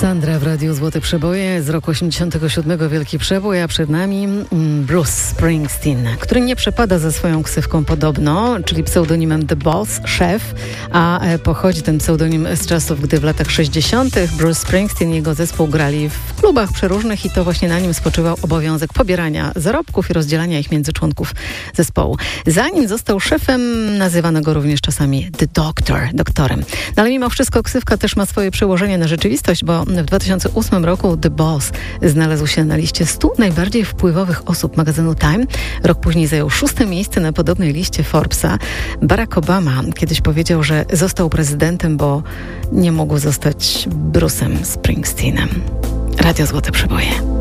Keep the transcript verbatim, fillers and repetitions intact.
Sandra w Radiu Złote Przeboje z roku osiemdziesiątego siódmego, wielki przebój, a przed nami Bruce Springsteen, który nie przepada za swoją ksywką podobno, czyli pseudonimem The Boss, szef, a pochodzi ten pseudonim z czasów, gdy w latach sześćdziesiątych Bruce Springsteen i jego zespół grali w klubach przeróżnych i to właśnie na nim spoczywał obowiązek pobierania zarobków i rozdzielania ich między członków zespołu. Zanim został szefem, nazywano go również czasami The Doctor, doktorem. No ale mimo wszystko ksywka też ma swoje przełożenie na rzeczywistość, bo w dwa tysiące ósmym roku The Boss znalazł się na liście stu najbardziej wpływowych osób magazynu Time. Rok później zajął szóste miejsce na podobnej liście Forbesa. Barack Obama kiedyś powiedział, że został prezydentem, bo nie mógł zostać Bruce'em Springsteenem. Radio Złote Przeboje.